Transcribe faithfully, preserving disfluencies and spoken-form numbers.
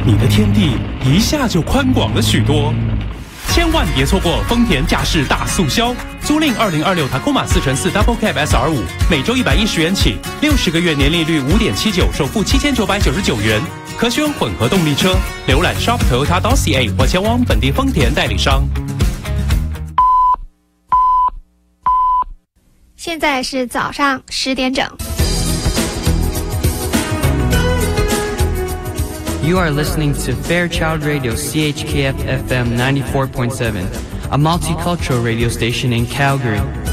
你的天地一下就宽广了许多。千万别错过丰田驾驶大促销，租赁二零二六 Tacoma 四乘四 Double Cab S R 五，每周一百一十元起，六十个月年利率五点七九，首付七千九百九十九元，可选混合动力车。浏览 shop toyota dot c a 或前往本地丰田代理商。 现在是早上十点整。 You are listening to Fairchild Radio C H K F F M ninety-four point seven, a multicultural radio station in Calgary.